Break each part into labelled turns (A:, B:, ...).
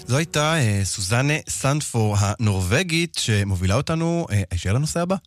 A: זו הייתה סוזנה סנדפור הנורווגית שמובילה אותנו הישר לנושא הבא.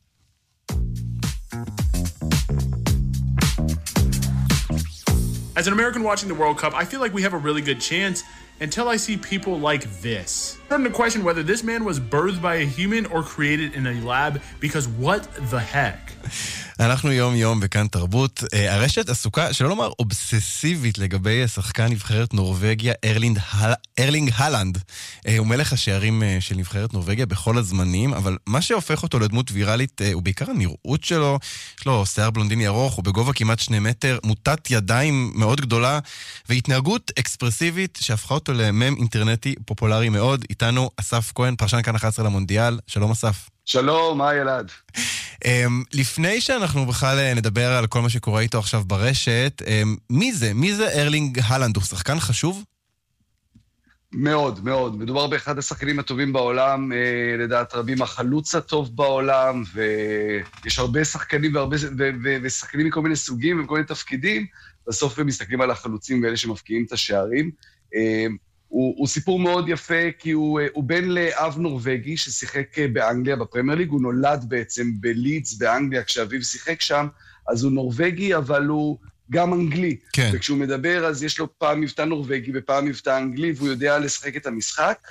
B: As an American watching the World Cup, I feel like we have a really good chance until I see people like this. I'm starting to question whether this man was birthed by a human or created in a lab, because what the heck?
A: אנחנו יום יום בכאן תרבות. הרשת עסוקה, שלא לומר אובססיבית, לגבי שחקן נבחרת נורווגיה, ארלינג הלנד. הוא מלך השערים של נבחרת נורווגיה בכל הזמנים, אבל מה שהופך אותו לדמות ויראלית הוא בעיקר הנראות שלו. יש לו שיער בלונדיני ארוך, הוא בגובה כמעט 2 מטר, מוטת ידיים מאוד גדולה, והתנהגות אקספרסיבית שהפכה אותו למם אינטרנטי פופולרי מאוד. איתנו אסף כהן, פרשן כאן 11 למונדיאל. שלום אסף.
C: שלום, מה ילד?
A: לפני שאנחנו בכלל נדבר על כל מה שקורה איתו עכשיו ברשת, מי זה? מי זה ארלינג הלנד? הוא שחקן חשוב?
C: מאוד, מאוד. מדובר באחד השחקנים הטובים בעולם, לדעת רבים החלוץ הטוב בעולם, ויש הרבה שחקנים ושחקנים מכל מיני סוגים ומכל מיני תפקידים, בסוף הם מסתכלים על החלוצים ואלה שמפקיעים את השערים. הוא סיפור מאוד יפה, כי הוא בן לאב נורווגי ששיחק באנגליה בפרמייר ליג, הוא נולד בעצם בלידס באנגליה כשאביו שיחק שם, אז הוא נורווגי, אבל הוא גם אנגלי. כן. וכשהוא מדבר, אז יש לו פעם מבטא נורווגי ופעם מבטא אנגלי, והוא יודע לשחק את המשחק,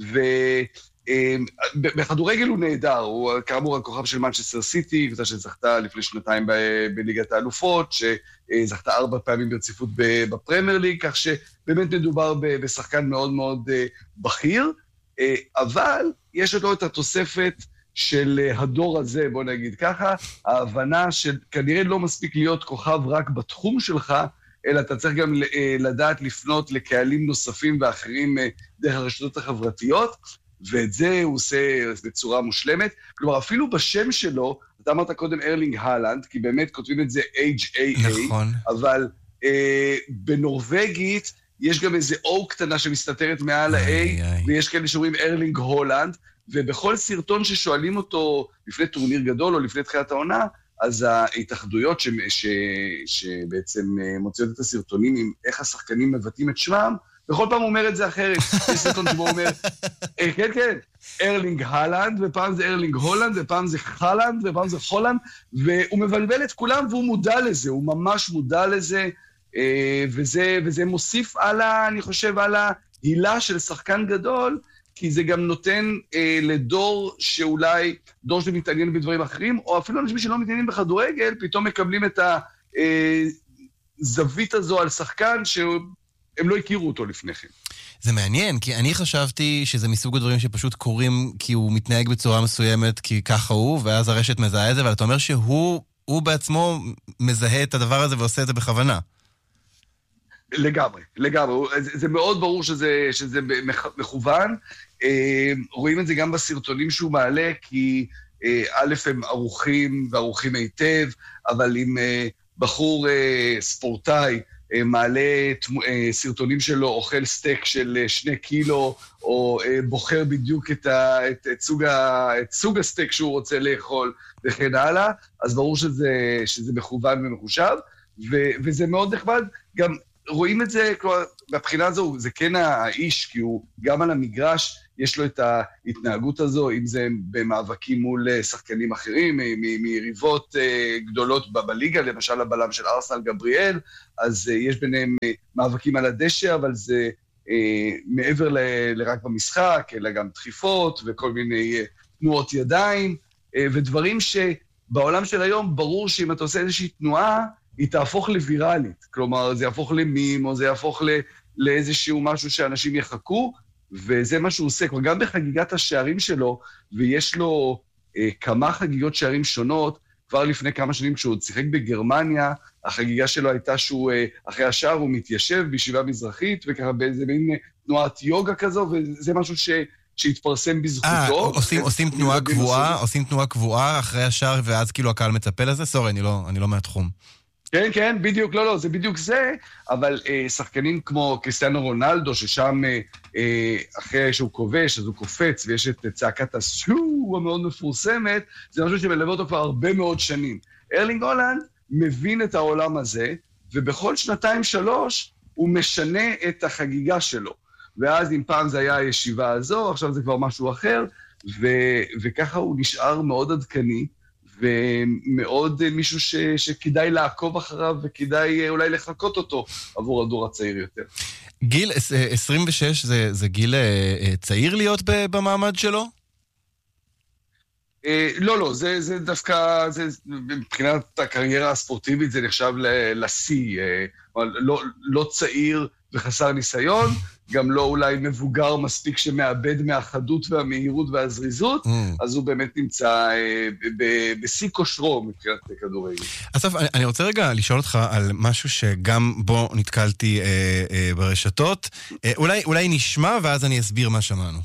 C: ובכדורגל הוא נהדר, הוא כאמור הכוכב של מנצ'סטר סיטי, קבוצה שזכתה לפני 2 בליגת האלופות, שזכתה 4 פעמים ברציפות בפרמייר ליג, כך שבאמת מדובר בשחקן מאוד מאוד בכיר, אבל יש לו את התוספת של הדור הזה, בוא נגיד ככה, ההבנה שכנראה לא מספיק להיות כוכב רק בתחום שלך, אלא אתה צריך גם לדעת לפנות לקהלים נוספים ואחרים דרך הרשתות החברתיות, ואת זה הוא עושה בצורה מושלמת. כלומר, אפילו בשם שלו, אתה אמרת קודם ארלינג הלנד, כי באמת כותבים את זה H-A-A, נכון. אבל בנורווגית יש גם איזה O קטנה שמסתתרת מעל ה-A, ויש כאלה שאומרים ארלינג הולנד, ובכל סרטון ששואלים אותו לפני טורניר גדול או לפני תחילת העונה, אז ההתאחדויות שבעצם מוציאות את הסרטונים עם איך השחקנים מבטאים את שמם, בכל פעם הוא אומר את זה אחרת. יש סרטון שבו הוא אומר, כן, כן, ארלינג הלנד, ופעם זה ארלינג הולנד, ופעם זה חלנד, ופעם זה חולנד, והוא מבלבל את כולם, והוא מודע לזה, הוא ממש מודע לזה, וזה מוסיף אני חושב, על ההילה של שחקן גדול, כי זה גם נותן לדור שאולי, דור שמתעניין בדברים אחרים, או אפילו אנשים שלא מתעניינים בכדורגל, פתאום מקבלים את הזווית הזו על שחקן שהם לא הכירו אותו לפני כן.
A: זה מעניין, כי אני חשבתי שזה מסוג הדברים שפשוט קורים כי הוא מתנהג בצורה מסוימת, כי ככה הוא, ואז הרשת מזהה את זה, אבל אתה אומר שהוא בעצמו מזהה את הדבר הזה ועושה את זה בכוונה.
C: לגמרי, לגמרי. זה מאוד ברור שזה מכוון. רואים את זה גם בסרטונים שהוא מעלה, כי א' הם ערוכים היטב, אבל אם בחור ספורטאי מעלה סרטונים שלו, אוכל סטייק של 2 קילו, או בוחר בדיוק את סוג הסטייק שהוא רוצה לאכול, וכן הלאה, אז ברור שזה מכוון ומחושב, וזה מאוד נחמד. גם רואים את זה, כלומר, מבחינה הזו, זה כן האיש, כי הוא גם על המגרש, יש לו את ההתנהגות הזו, אם זה במאבקים מול שחקנים אחרים, מיריבות גדולות בליגה, למשל הבלם של ארסנל גבריאל, אז יש ביניהם מאבקים על הדשא, אבל זה מעבר לרק במשחק, אלא גם דחיפות וכל מיני תנועות ידיים, ודברים שבעולם של היום ברור שאם אתה עושה איזושהי תנועה, היא תהפוך לווירלית. כלומר, זה יהפוך למים, או זה יהפוך לאיזשהו משהו שאנשים יחכו, וזה מה שהוא עושה. גם בחגיגת השערים שלו, ויש לו כמה חגיגות שערים שונות, כבר לפני כמה שנים כשהוא שיחק בגרמניה, החגיגה שלו הייתה שהוא, אחרי השער הוא מתיישב בישיבה מזרחית, וככה באיזה מין תנועת יוגה כזו, וזה משהו שהתפרסם בזכותו.
A: עושים תנועה קבועה אחרי השער, ואז כאילו הקהל מצפה לזה? סורי, אני לא מהתחום.
C: כן, כן, בדיוק, לא, זה בדיוק זה, אבל שחקנים כמו קריסטיאנו רונלדו, ששם אחרי שהוא כובש, אז הוא קופץ, ויש את צעקת השו המאוד מפורסמת, זה משהו שמלווה אותו כבר הרבה מאוד שנים. ארלינג הולנד מבין את העולם הזה, ובכל 2-3 הוא משנה את החגיגה שלו. ואז אם פעם זה היה הישיבה הזו, עכשיו זה כבר משהו אחר, וככה הוא נשאר מאוד עדכני, ומאוד מישהו שכדאי לעקוב אחריו, וכדאי אולי לחכות אותו עבור הדור הצעיר יותר.
A: גיל 26 זה גיל צעיר להיות במעמד שלו?
C: לא, זה דווקא, מבחינת הקריירה הספורטיבית זה נחשב לשיא, לא צעיר וחסר ניסיון, גם לא אולי מבוגר מספיק שמאבד מהחדות והמהירות והזריזות, אז הוא באמת נמצא בשיא כושרו מבחינת כדורגל.
A: אסף, אני רוצה רגע לשאול אותך על משהו שגם בו נתקלתי ברשתות. אולי נשמע ואז אני אסביר מה שמענו.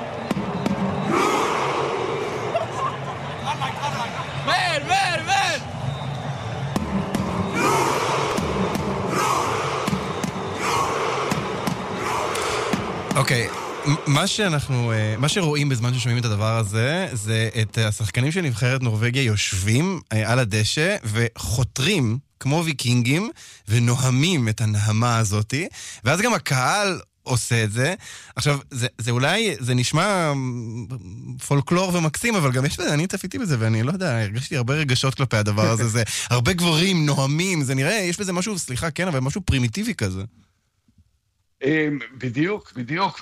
A: אוקיי, מה שרואים בזמן ששומעים את הדבר הזה, זה את השחקנים של נבחרת נורווגיה יושבים על הדשא וחותרים כמו ויקינגים ונוהמים את הנהמה הזאת, ואז גם הקהל עושה את זה. עכשיו, זה אולי, זה נשמע פולקלור ומקסים, אבל גם יש בזה, אני צפיתי בזה, ואני לא יודע, הרגשתי הרבה רגשות כלפי הדבר הזה, זה הרבה גברים נוהמים, זה נראה, יש בזה משהו, סליחה, כן, אבל משהו פרימיטיבי כזה.
C: בדיוק.
A: בדיוק,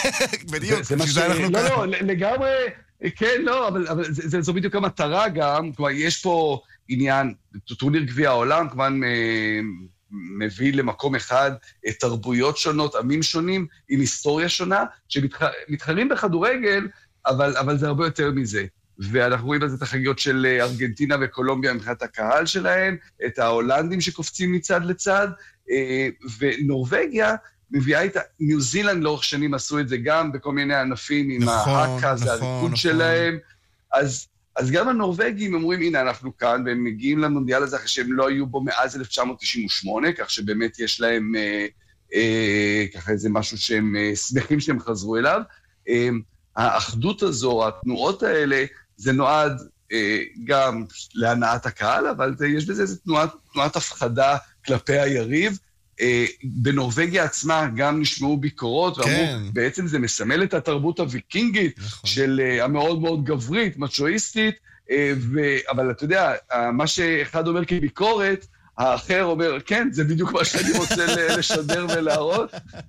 C: לא, לגמרי, כן, לא, אבל זו בדיוק המטרה גם, כלומר, יש פה עניין, טורניר גביע העולם, כמובן מביא למקום אחד תרבויות שונות, עמים שונים, עם היסטוריה שונה, שמתחרים בכדורגל, אבל זה הרבה יותר מזה. ואנחנו רואים את החגיגות של ארגנטינה וקולומביה מבחינת הקהל שלהם, את ההולנדים שקופצים מצד לצד, ונורווגיה, מביאה איתה, ניו זילנד לאורך שנים עשו את זה גם בכל מיני ענפים עם ההקה, זה הריקוד שלהם, אז גם הנורווגים אומרים, הנה אנחנו כאן, והם מגיעים למונדיאל הזה אחרי שהם לא היו בו מאז 1998, כך שבאמת יש להם ככה איזה משהו שהם שמחים שהם חזרו אליו. האחדות הזו, התנועות האלה, זה נועד גם להנעת הקהל, אבל יש בזה איזו תנועת הפחדה כלפי היריב, בנורווגיה עצמה גם נשמעו ביקורות, ואמרו, בעצם זה מסמל את התרבות הוויקינגית, של המאוד מאוד גברית, מצ'ואיסטית, אבל אתה יודע, מה שאחד אומר כביקורת, האחר אומר, כן, זה בדיוק מה שאני רוצה לשדר ולהראות,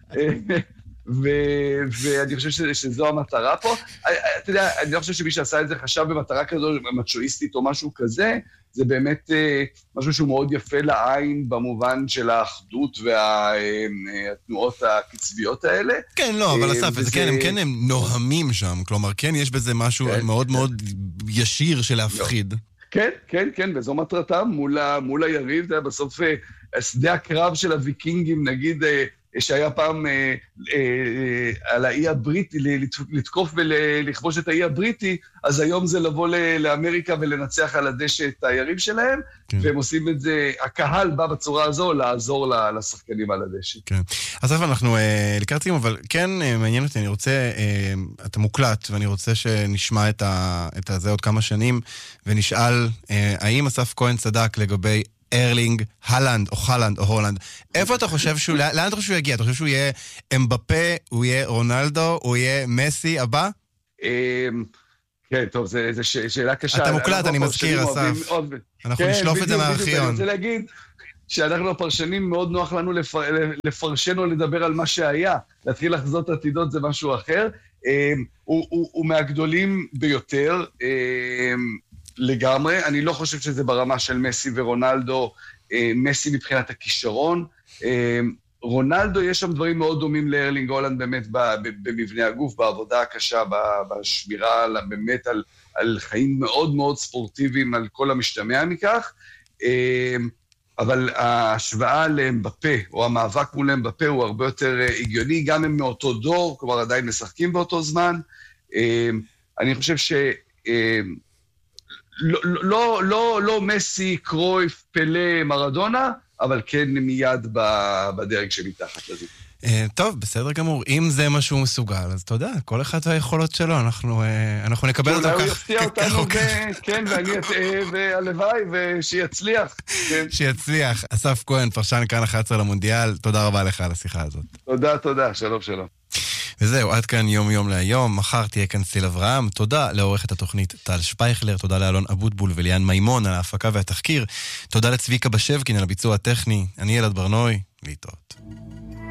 C: ואני חושב שזו המטרה פה. אתה יודע, אני לא חושב שמי שעשה את זה חשב במטרה כזו, מצ'ואיסטית או משהו כזה, זה באמת משהו שהוא מאוד יפה לעין במובן של האחדות והתנועות הקצביות האלה.
A: כן, לא, אבל אסף, הם נוהמים שם, כלומר, כן, יש בזה משהו מאוד מאוד ישיר של להפחיד.
C: כן, וזו מטרתם מול היריב, זה היה בסוף שדה הקרב של הוויקינגים, נגיד, שהיה פעם על האי הבריטי, לתקוף ולכבוש את האי הבריטי, אז היום זה לבוא לאמריקה ולנצח על הדשא את היריב שלהם, והם עושים את זה, הקהל בא בצורה הזו לעזור לשחקנים על הדשא.
A: כן. אז אנחנו לקראת סיום, אבל כן מעניין אותי, אני רוצה, אתה מוקלט, ואני רוצה שנשמע את זה עוד כמה שנים, ונשאל, האם אסף כהן צדק לגבי ארלינג, הלנד או חלנד או הולנד. איפה אתה חושב שהוא, לאן אתה חושב שהוא יגיע? אתה חושב שהוא יהיה אמבפה, הוא יהיה רונלדו, הוא יהיה מסי הבא?
C: כן, טוב, זו שאלה קשה.
A: אתה מוקלט, אני מזכיר, אסף. אנחנו נשלוף את זה מהארכיון.
C: אני רוצה להגיד שאנחנו הפרשנים, מאוד נוח לנו לפרשן או לדבר על מה שהיה. להתחיל לחזות עתידות זה משהו אחר. הוא מהגדולים ביותר, לגמרי. אני לא חושב שזה ברמה של מסי ורונלדו, מסי מבחינת הכישרון. רונלדו, יש שם דברים מאוד דומים לארלינג הולנד באמת במבנה הגוף, בעבודה הקשה, בשמירה באמת על חיים מאוד מאוד ספורטיביים, על כל המשתמע מכך. אבל ההשוואה לאמבפה, או המאבק מול אמבפה, הוא הרבה יותר הגיוני, גם הם מאותו דור, כלומר עדיין משחקים באותו זמן. אני חושב ש... לא מסי, קרויף, פלה, מרדונה, אבל כן מיד בדרג שמתחת לזה.
A: טוב, בסדר גמור. אם זה מה שהוא מסוגל, אז אתה יודע, כל אחד והיכולות שלו, אנחנו נקבל אותו כך.
C: אולי הוא יפתיע אותנו, כן, ואני אטעה, והלוואי, ושיצליח.
A: שיצליח. אסף כהן, פרשן כאן 11 למונדיאל, תודה רבה לך על השיחה הזאת.
C: תודה, שלום.
A: וזהו, עד כאן יום יום להיום. מחר תהיה כאן ציל אברהם. תודה לעורכת התוכנית טל שפייכלר, תודה לאלון אבוטבול וליאן מימון על ההפקה והתחקיר. תודה לצביקה בשבקין על הביצוע הטכני. אני אלעד ברנוי, להתראות.